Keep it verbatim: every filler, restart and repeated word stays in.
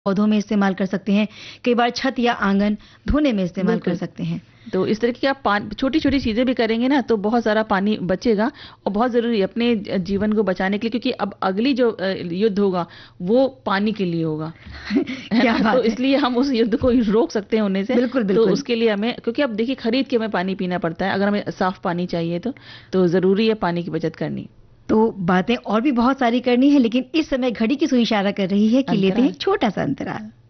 पौधों में इस्तेमाल कर सकते हैं, कई बार छत या आंगन धोने में इस्तेमाल कर बिल्कुल। सकते हैं। तो इस तरह की आप पान छोटी-छोटी चीज़ें भी करेंगे ना, तो बहुत सारा पानी बचेगा और बहुत ज़रूरी है अपने ज जीवन को बचाने के लिए, क्योंकि अब अगली जो अ, युद्ध होगा, वो पानी के लिए होगा। है क्या ना? तो बात है! इसलिए हम उस युद्ध को रोक सकते हैं होने से। बिल्कुल, तो बिल्कुल। उसके लिए हमें, क्योंकि अब देखिए खरीद के हमें पानी पीना पड़ता है, अगर हमें साफ पानी चाहिए तो, तो ज़रूरी है पानी की बचत करनी। तो बातें और भी बहुत सारी करनी है, लेकिन इस समय घड़ी की सुई इशारा कर रही है कि लेते हैं अंतराल। एक छोटा-सा अंतराल।